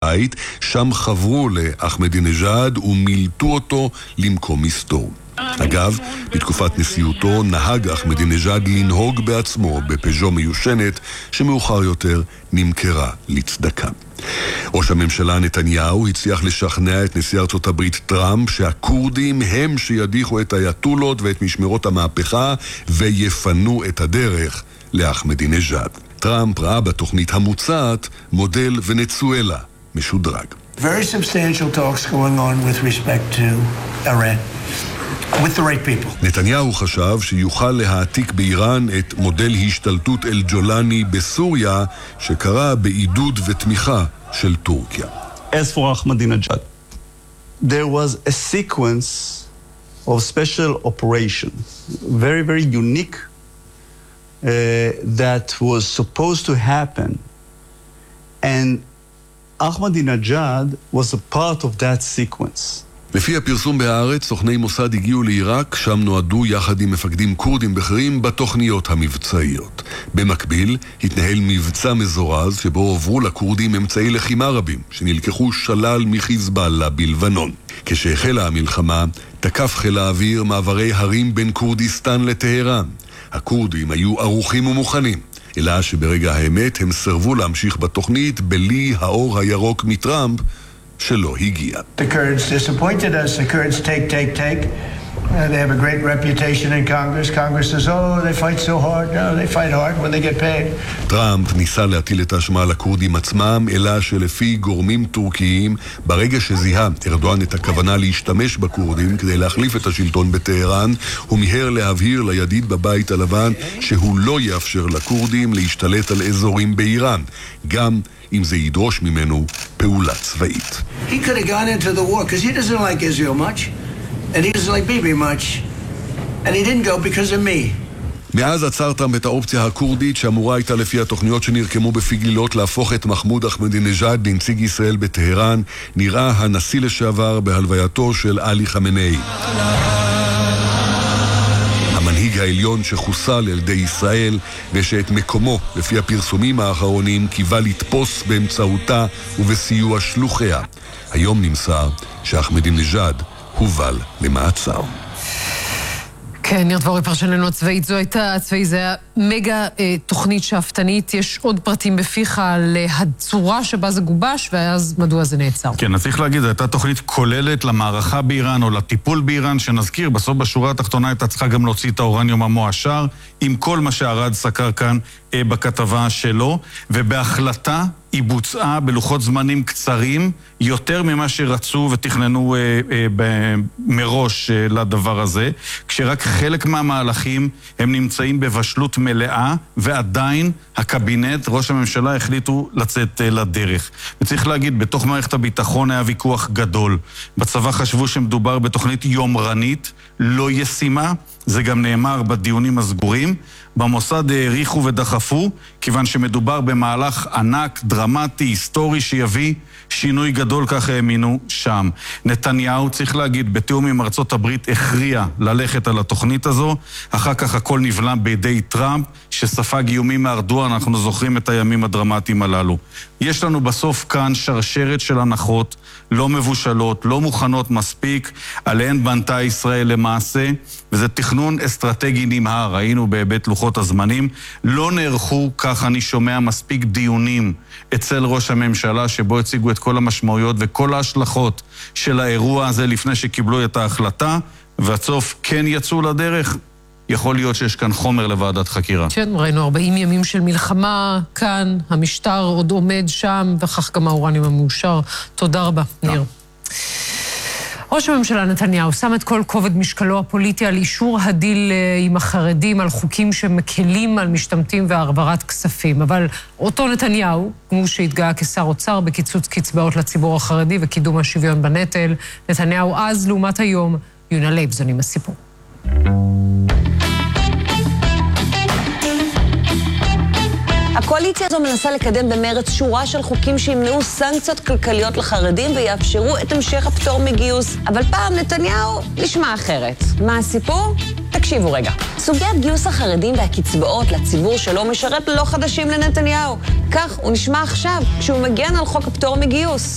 הבית, שם חברו לאחמדינג'אד ומילטו אותו למקום מסתור. אגב, בתקופת נשיאותו נהג אחמדינג'אד לנהוג בעצמו בפז'ו מיושנת שמאוחר יותר נמכרה לצדקה. ראש הממשלה נתניהו הצליח לשכנע את נשיא ארצות הברית טראמפ שהקורדים הם שידיחו את האייתולות ואת משמרות המהפכה ויפנו את הדרך לאחמדינג'אד. טראמפ ראה בתוכנית המוצעת מודל ונצואלה משודרג. Very substantial talks going on with respect to Iran. With the right people. נתניהו חשב שיוכל להעתיק באיראן את מודל השתלטות אל-ג'ולני בסוריה שקרה בעידוד ותמיכה של טורקיה. As for Ahmadinejad, there was a sequence of special operation, very, very unique, that was supposed to happen. And Ahmadinejad was a part of that sequence. לפי הפרסום בהארץ, סוכני מוסד הגיעו לעיראק, שם נועדו יחד עם מפקדים קורדים בכירים בתוכניות המבצעיות. במקביל, התנהל מבצע מזורז שבו עוברו לקורדים אמצעי לחימה רבים, שנלקחו שלל מחיזבאללה בלבנון. כשהחלה המלחמה, תקף חיל האוויר מעברי הרים בין כורדיסטן לטהרן. הקורדים היו ערוכים ומוכנים, אלא שברגע האמת הם סרבו להמשיך בתוכנית בלי האור הירוק מטראמפ, שלא הגיע. The Kurds disappointed us. The Kurds take. They have a great reputation in Congress. Congress says, oh, they fight so hard. No, they fight hard when they get paid. טראמפ ניסה להטיל את האשמה על הכורדים עצמם, אלא שלפי גורמים טורקיים, ברגע שזיהה ארדואן את הכוונה להשתמש בכורדים כדי להחליף את השלטון בטהרן, הוא מיהר להבהיר לידיד בבית הלבן שהוא לא יאפשר לכורדים להשתלט על אזורים באיראן, גם אם זה ידרוש ממנו פעולה צבאית. He could have gone into the war because he doesn't like Israel much. And he doesn't like Bibi much. And he didn't go because of me. מאז עצר טראמפ את האופציה הקורדית שאמורה הייתה לפי התוכניות שנרקמו בפי גלילות להפוך את מחמוד אחמדינג'אד לנציג ישראל בטהרן, נראה הנשיא לשעבר בהלווייתו של עלי חמינאי. המנהיג העליון שחוסל על ידי ישראל ושאת מקומו לפי הפרסומים האחרונים קיווה לתפוס באמצעותה ובסיוע שלוחיה. היום נמסר שאחמדינג'אד הובל למעצר. כן, ניר דבורי פרשננו הצבאית, זה היה מגה תוכנית שאפתנית. יש עוד פרטים בפיך על הצורה שבה זה גובש, ואז מדוע זה נעצר. כן, אז צריך להגיד, זו הייתה תוכנית כוללת למערכה באיראן או לטיפול באיראן, שנזכיר, בסוף בשורה התחתונה הייתה צריכה גם להוציא את האורניום המועשר, עם כל מה שהרד סקר כאן בכתבה שלו, ובהחלטה היא בוצעה בלוחות זמנים קצרים, יותר ממה שרצו ותכננו מראש לדבר הזה, כשרק חלק מהמהלכים הם נמצאים בבשלות מלאה, ועדיין הקבינט, ראש הממשלה, החליטו לצאת לדרך. וצריך להגיד, בתוך מערכת הביטחון היה ויכוח גדול. בצבא חשבו שמדובר בתוכנית יומרנית, לא ישימה, זה גם נאמר בדיונים הסגורים. במוסד העריכו ודחפו, כיוון שמדובר במהלך ענק, דרמטי, היסטורי, שיביא שינוי גדול, כך האמינו שם. נתניהו, צריך להגיד, בתיאום עם ארצות הברית, הכריע ללכת על התוכנית הזו. אחר כך הכל נבלם בידי טראמפ, שספג איומים מארדואן, אנחנו זוכרים את הימים הדרמטיים הללו. יש לנו בסוף כאן שרשרת של הנחות, לא מבושלות, לא מוכנות מספיק, עליהן בנתה ישראל למעשה, וזה תכנון אסטרטגי נמהר, ראינו בהיבט לוחות הזמנים, לא נערכו, כך אני שומע, מספיק דיונים אצל ראש הממשלה, שבו הציגו את כל המשמעויות וכל ההשלכות של האירוע הזה לפני שקיבלו את ההחלטה, והסוף כן יצאו לדרך. יכול להיות שיש כאן חומר לוועדת חקירה. כן, ראינו 40 ימים של מלחמה כאן, המשטר עוד עומד שם, וכך גם האורניום המאושר. תודה רבה, ניר. ראש הממשלה נתניהו שם את כל כובד משקלו הפוליטי על אישור הדיל עם החרדים, על חוקים שמקלים על משתמטים והעברת כספים. אבל אותו נתניהו, כמו שהתגאה כשר אוצר בקיצוץ קצבאות לציבור החרדי וקידום השוויון בנטל, נתניהו אז לעומת היום, יונה לייבזון עם הסיפור. הקואליציה הזו מנסה לקדם במרץ שורה של חוקים שימנעו סנקציות כלכליות לחרדים ויאפשרו את המשך הפטור מגיוס. אבל פעם נתניהו נשמע אחרת. מה הסיפור? תקשיבו רגע. סוגיית גיוס החרדים והקצבאות לציבור שלא משרת לא חדשים לנתניהו. כך הוא נשמע עכשיו כשהוא מגן על חוק הפטור מגיוס.